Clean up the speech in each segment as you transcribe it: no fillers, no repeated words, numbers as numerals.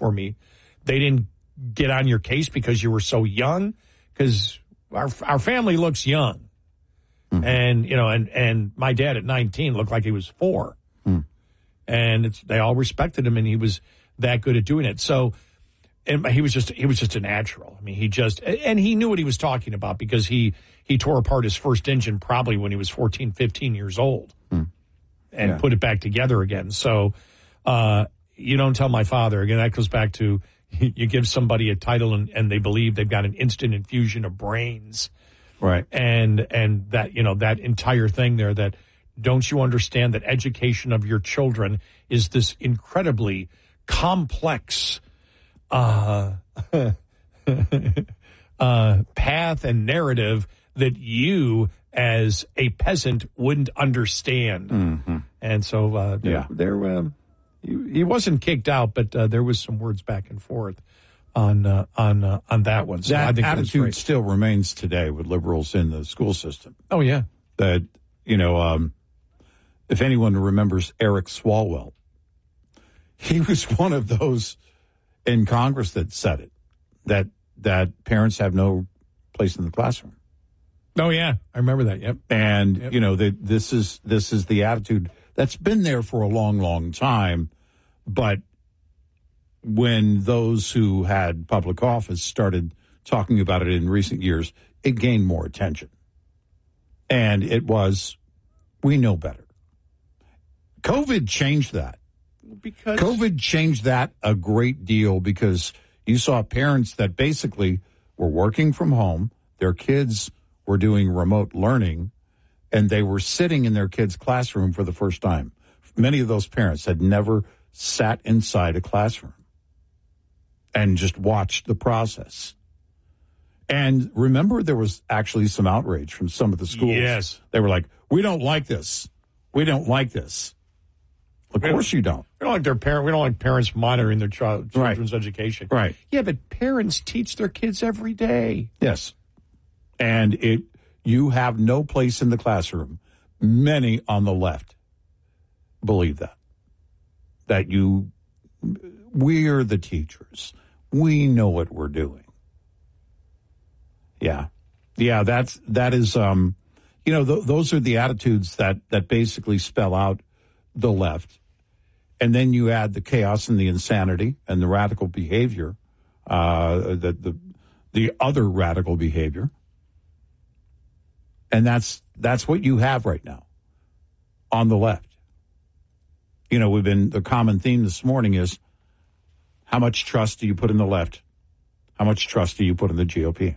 for me. They didn't get on your case because you were so young, because our family looks young. Mm-hmm. And, you know, and my dad at 19 looked like he was 4. Mm. And they all respected him, and he was that good at doing it. So, and he was just a natural. I mean, and he knew what he was talking about, because he tore apart his first engine probably when he was 14, 15 years old and put it back together again. So, you don't tell my father. Again, that goes back to, you give somebody a title and they believe they've got an instant infusion of brains. Right. And that, you know, that entire thing there, that don't you understand that education of your children is this incredibly complex path and narrative that you as a peasant wouldn't understand. Mm-hmm. And so he wasn't kicked out, but there was some words back and forth on that one. So that I think attitude still remains today with liberals in the school system. Oh yeah, that, you know, if anyone remembers Eric Swalwell, he was one of those in Congress that said it, that parents have no place in the classroom. Oh yeah, I remember that. Yep. And you know, this is the attitude that's been there for a long, long time, but when those who had public office started talking about it in recent years, it gained more attention. And it was, we know better. COVID changed that. Because COVID changed that a great deal, because you saw parents that basically were working from home, their kids were doing remote learning, and they were sitting in their kids' classroom for the first time. Many of those parents had never sat inside a classroom and just watched the process. And remember, there was actually some outrage from some of the schools. Yes. They were like, we don't like this. We don't like this. Of course you don't. We don't like parents monitoring their children's education. Right. Yeah, but parents teach their kids every day. Yes. And you have no place in the classroom. Many on the left believe that. That we're the teachers. We know what we're doing. Yeah. Yeah, that is, you know, those are the attitudes that basically spell out the left. And then you add the chaos and the insanity and the radical behavior, the other radical behavior. And that's what you have right now on the left. You know, the common theme this morning is, how much trust do you put in the left? How much trust do you put in the GOP?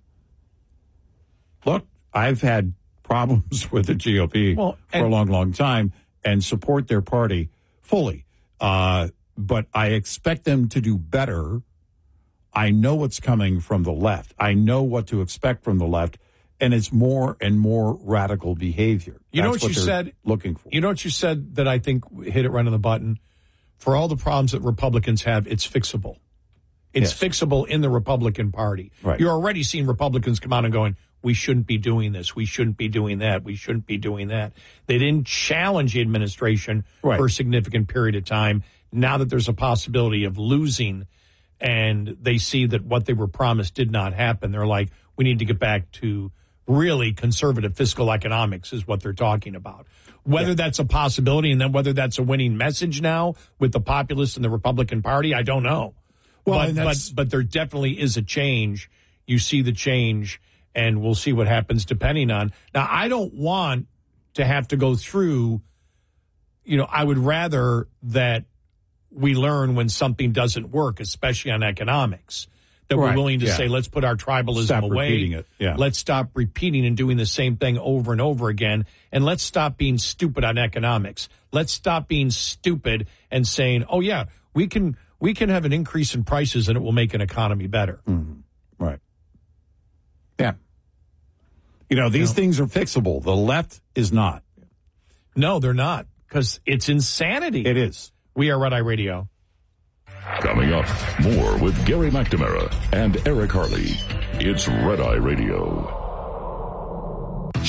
Look, I've had problems with the GOP for a long, long time and support their party fully. But I expect them to do better. I know what's coming from the left. I know what to expect from the left. And it's more and more radical behavior. You know what you said? Looking for. You know what you said that I think hit it right on the button? For all the problems that Republicans have, it's fixable. It's fixable in the Republican Party. Right. You're already seeing Republicans come out and going, we shouldn't be doing this. We shouldn't be doing that. We shouldn't be doing that. They didn't challenge the administration for a significant period of time. Now that there's a possibility of losing and they see that what they were promised did not happen, they're like, we need to get back to really conservative fiscal economics is what they're talking about. Whether that's a possibility and then whether that's a winning message now with the populists in the Republican Party, I don't know. Well, but there definitely is a change. You see the change, and we'll see what happens depending on. Now, I don't want to have to go through, you know, I would rather that we learn when something doesn't work, especially on economics. That we're willing to say, let's put our tribalism away. Repeating it. Yeah. Let's stop repeating and doing the same thing over and over again. And let's stop being stupid on economics. Let's stop being stupid and saying, oh, yeah, we can have an increase in prices and it will make an economy better. Mm-hmm. Right. Yeah. You know, these things are fixable. The left is not. No, they're not, because it's insanity. It is. We are Red Eye Radio. Coming up, more with Gary McNamara and Eric Harley. It's Red Eye Radio.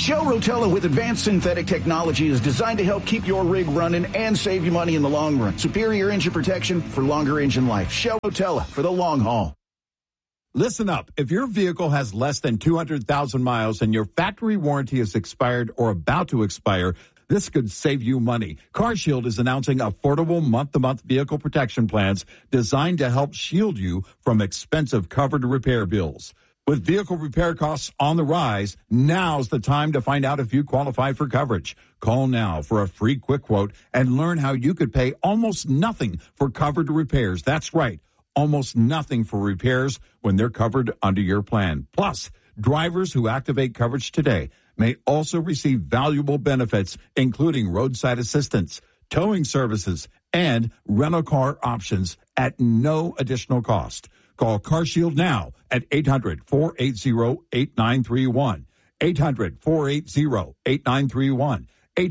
Shell Rotella with advanced synthetic technology is designed to help keep your rig running and save you money in the long run. Superior engine protection for longer engine life. Shell Rotella for the long haul. Listen up. If your vehicle has less than 200,000 miles and your factory warranty is expired or about to expire, this could save you money. CarShield is announcing affordable month-to-month vehicle protection plans designed to help shield you from expensive covered repair bills. With vehicle repair costs on the rise, now's the time to find out if you qualify for coverage. Call now for a free quick quote and learn how you could pay almost nothing for covered repairs. That's right, almost nothing for repairs when they're covered under your plan. Plus, drivers who activate coverage today may also receive valuable benefits, including roadside assistance, towing services, and rental car options at no additional cost. Call CarShield now at 800-480-8931. 800-480-8931.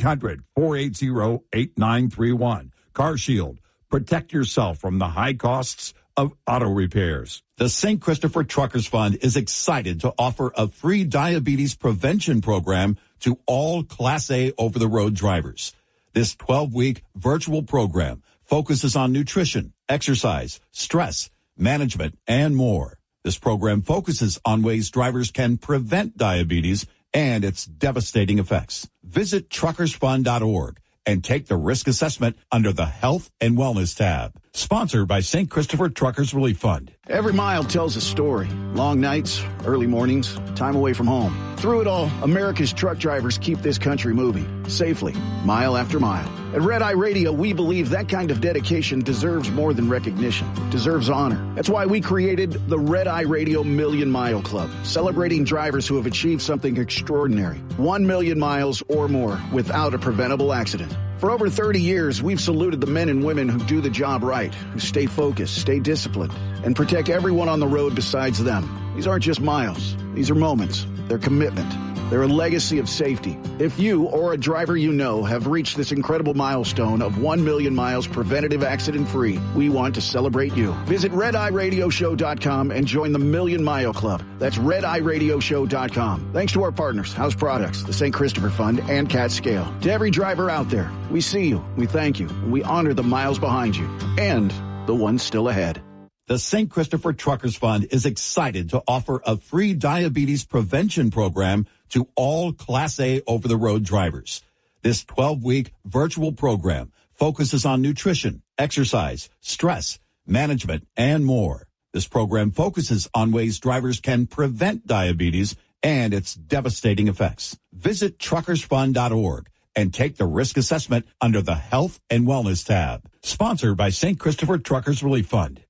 800-480-8931. CarShield. Protect yourself from the high costs of auto repairs. The St. Christopher Truckers Fund is excited to offer a free diabetes prevention program to all Class A over-the-road drivers. This 12-week virtual program focuses on nutrition, exercise, stress, management, and more. This program focuses on ways drivers can prevent diabetes and its devastating effects. Visit truckersfund.org and take the risk assessment under the Health and Wellness tab. Sponsored by St. Christopher Truckers Relief Fund. Every mile tells a story. Long nights, early mornings, time away from home. Through it all, America's truck drivers keep this country moving safely, mile after mile. At Red Eye Radio, we believe that kind of dedication deserves more than recognition. It deserves honor. That's why we created the Red Eye Radio Million Mile Club, celebrating drivers who have achieved something extraordinary. 1 million miles or more without a preventable accident. For over 30 years, we've saluted the men and women who do the job right, who stay focused, stay disciplined, and protect everyone on the road besides them. These aren't just miles. These are moments. They're commitment. They're a legacy of safety. If you or a driver you know have reached this incredible milestone of 1 million miles preventative accident-free, we want to celebrate you. Visit RedEyeRadioShow.com and join the Million Mile Club. That's RedEyeRadioShow.com. Thanks to our partners, House Products, the St. Christopher Fund, and Cat Scale. To every driver out there, we see you, we thank you, and we honor the miles behind you and the ones still ahead. The St. Christopher Truckers Fund is excited to offer a free diabetes prevention program to all Class A over-the-road drivers. This 12-week virtual program focuses on nutrition, exercise, stress, management, and more. This program focuses on ways drivers can prevent diabetes and its devastating effects. Visit truckersfund.org and take the risk assessment under the Health and Wellness tab. Sponsored by St. Christopher Truckers Relief Fund.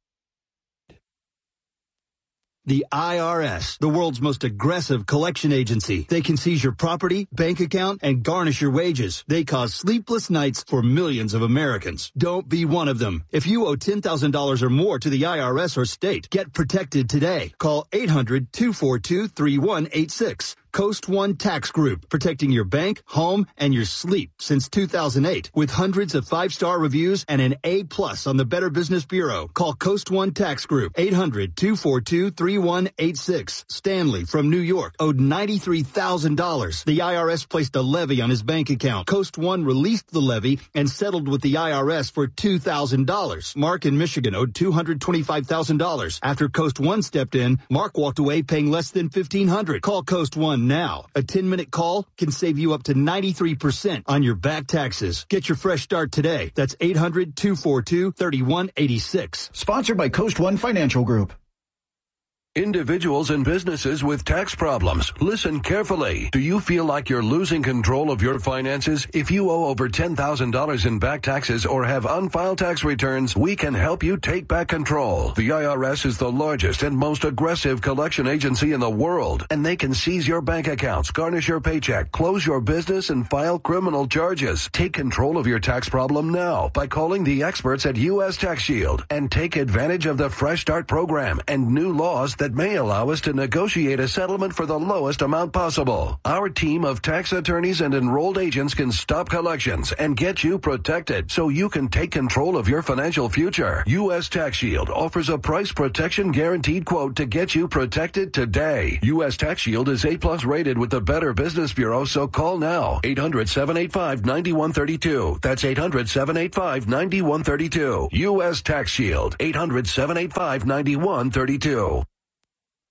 The IRS, the world's most aggressive collection agency. They can seize your property, bank account, and garnish your wages. They cause sleepless nights for millions of Americans. Don't be one of them. If you owe $10,000 or more to the IRS or state, get protected today. Call 800-242-3186. Coast One Tax Group, protecting your bank, home, and your sleep since 2008. With hundreds of 5-star reviews and an A+ on the Better Business Bureau. Call Coast One Tax Group, 800-242-3186. Stanley from New York owed $93,000. The IRS placed a levy on his bank account. Coast One released the levy and settled with the IRS for $2,000. Mark in Michigan owed $225,000. After Coast One stepped in, Mark walked away paying less than $1,500. Call Coast One now. A 10-minute call can save you up to 93% on your back taxes. Get your fresh start today. That's 800-242-3186. Sponsored by Coast One Financial Group. Individuals and businesses with tax problems, listen carefully. Do you feel like you're losing control of your finances? If you owe over $10,000 in back taxes or have unfiled tax returns, we can help you take back control. The IRS is the largest and most aggressive collection agency in the world, and they can seize your bank accounts, garnish your paycheck, close your business, and file criminal charges. Take control of your tax problem now by calling the experts at U.S. Tax Shield and take advantage of the Fresh Start program and new laws that may allow us to negotiate a settlement for the lowest amount possible. Our team of tax attorneys and enrolled agents can stop collections and get you protected so you can take control of your financial future. U.S. Tax Shield offers a price protection guaranteed quote to get you protected today. U.S. Tax Shield is A+ rated with the Better Business Bureau, so call now. 800-785-9132. That's 800-785-9132. U.S. Tax Shield. 800-785-9132.